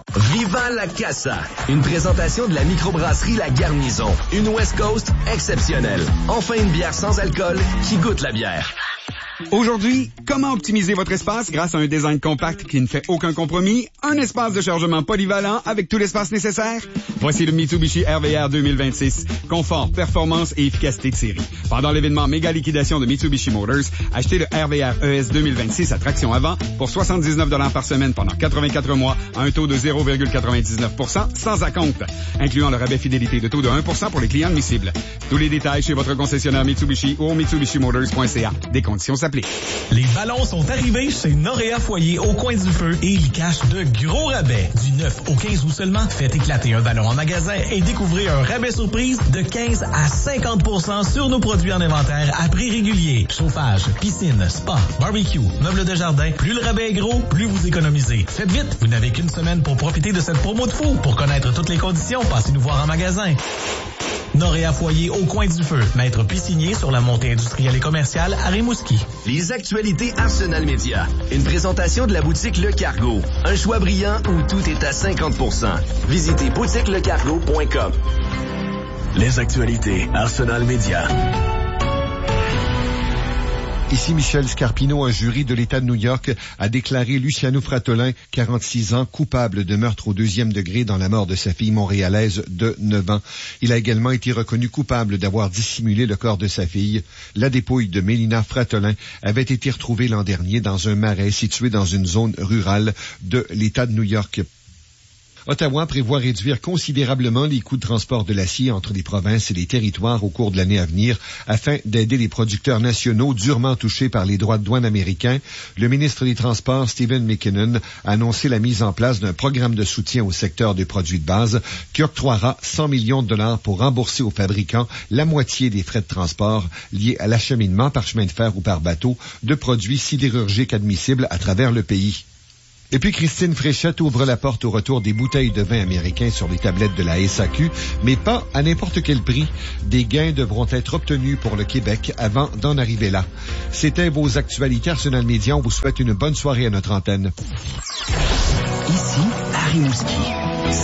Viva la Casa, une présentation de la microbrasserie La Garnison. Une West Coast exceptionnelle. Enfin une bière sans alcool qui goûte la bière. Aujourd'hui, comment optimiser votre espace grâce à un design compact qui ne fait aucun compromis, un espace de chargement polyvalent avec tout l'espace nécessaire? Voici le Mitsubishi RVR 2026. Confort, performance et efficacité de série. Pendant l'événement méga liquidation de Mitsubishi Motors, achetez le RVR ES 2026 à traction avant pour 79 $ par semaine pendant 84 mois à un taux de 0,99% sans acompte, incluant le rabais fidélité de taux de 1% pour les clients admissibles. Tous les détails chez votre concessionnaire Mitsubishi ou au mitsubishimotors.ca. Des conditions s'appliquent. Les ballons sont arrivés chez Noréa Foyer au coin du feu et ils cachent de gros rabais. Du 9 au 15 août seulement, faites éclater un ballon en magasin et découvrez un rabais surprise de 15 à 50% sur nos produits en inventaire à prix régulier. Chauffage, piscine, spa, barbecue, meubles de jardin. Plus le rabais est gros, plus vous économisez. Faites vite, vous n'avez qu'une semaine pour profiter de cette promo de fou. Pour connaître toutes les conditions, passez nous voir en magasin. Noréa Foyer au coin du feu. Maître piscinier sur la montée industrielle et commerciale à Rimouski. Les actualités Arsenal Média. Une présentation de la boutique Le Cargo. Un choix brillant où tout est à 50%. Visitez boutiquelecargo.com. Les actualités Arsenal Média. Ici Michel Scarpino, un jury de l'État de New York a déclaré Luciano Fratolin, 46 ans, coupable de meurtre au 2e degré dans la mort de sa fille montréalaise de 9 ans. Il a également été reconnu coupable d'avoir dissimulé le corps de sa fille. La dépouille de Mélina Fratolin avait été retrouvée l'an dernier dans un marais situé dans une zone rurale de l'État de New York. Ottawa prévoit réduire considérablement les coûts de transport de l'acier entre les provinces et les territoires au cours de l'année à venir afin d'aider les producteurs nationaux durement touchés par les droits de douane américains. Le ministre des Transports, Stephen McKinnon, a annoncé la mise en place d'un programme de soutien au secteur des produits de base qui octroiera 100 millions de dollars pour rembourser aux fabricants la moitié des frais de transport liés à l'acheminement par chemin de fer ou par bateau de produits sidérurgiques admissibles à travers le pays. Et puis Christine Fréchette ouvre la porte au retour des bouteilles de vin américains sur les tablettes de la SAQ, mais pas à n'importe quel prix. Des gains devront être obtenus pour le Québec avant d'en arriver là. C'était vos actualités Arsenal Média. On vous souhaite une bonne soirée à notre antenne. Ici, à Rimouski.